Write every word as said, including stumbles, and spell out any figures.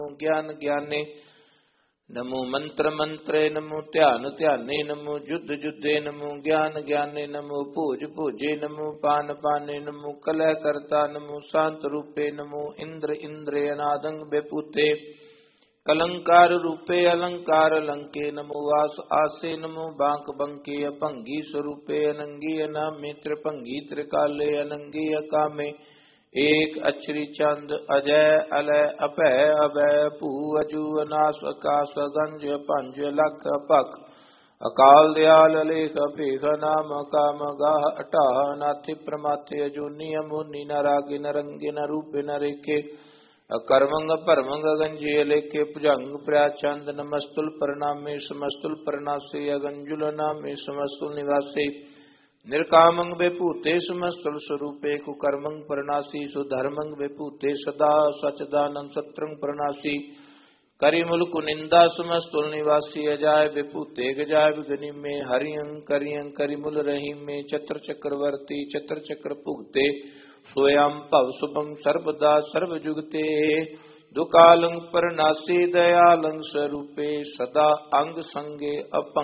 ज्ञान ज्ञाने नमो मंत्र मंत्रे नमो ध्यान ध्याने नमो युद्ध युद्धे नमो ज्ञान ज्ञाने नमो भोज भोजे नमो पान पाने नमो कलह करता नमो शांत रूपे नमो इंद्र इंद्रे अनादंग बेपूते कलंकार रूपे अलंकार लंके नमो वास आसे नमो बांक बंके अपंगी स्वरूपे अनंगी अनामे त्रिभंगी त्रिकाले अनंगी अकामे एक अक्षरी चंद अजय अलय अभय अभय भू अजू अनास आकाश गंज पंज लख पख अकाल दयाल अलेख अभेख नाम काम गाह अटाह नाथि प्रमाथे अजूनी अमोनी न रागे न रंगे न रूपे न रेखे अकर्मंग परमंग गंजे अलेखे भुजंग प्रया चंद नमस्तुल परनामे समस्तुल परनासे अगंजुल नामे समस्तुल निवासे निर्कामंग बेपूते समस्तुल स्वरूपे कुकर्मंग परनासी सुधर्मंग बेपूते सदा सचदानंद सत्रंग परनासी करिमुल कुनिंदा समस्तुल निवासी अजाय बेपूते गजाय विगनि में हरियं करियं करिमुल रहीम में चत्र चक्रवर्ती चत्र चक्र पुगते स्वयं भव शुभम सर्वदा सर्व जुगते दुकालंग परनासी दयालंग स्वरूपे सदा अंग संगे अपंग